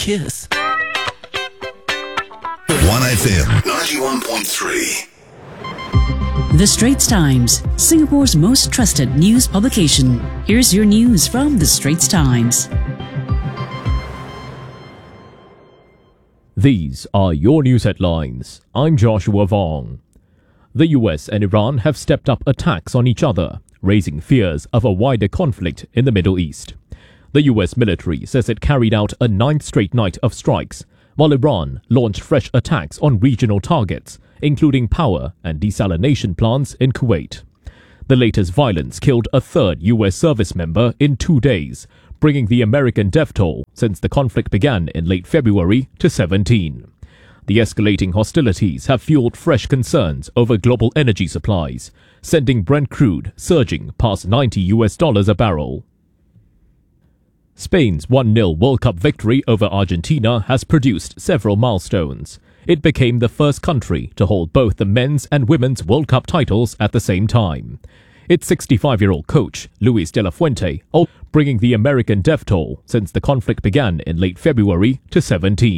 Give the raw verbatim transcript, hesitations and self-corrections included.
kiss. one F M ninety-one point three. The Straits Times, Singapore's most trusted news publication. Here's your news from The Straits Times. These are your news headlines. I'm Joshua Vong. The U S and Iran have stepped up attacks on each other, raising fears of a wider conflict in the Middle East. The U S military says it carried out a ninth straight night of strikes, while Iran launched fresh attacks on regional targets, including power and desalination plants in Kuwait. The latest violence killed a third U S service member in two days, bringing the American death toll since the conflict began in late February to seventeen. The escalating hostilities have fueled fresh concerns over global energy supplies, sending Brent crude surging past ninety U S dollars a barrel. Spain's one nil World Cup victory over Argentina has produced several milestones. It became the first country to hold both the men's and women's World Cup titles at the same time. Its sixty-five-year-old coach, Luis de la Fuente, bringing the American death toll since the conflict began in late February to seventeen.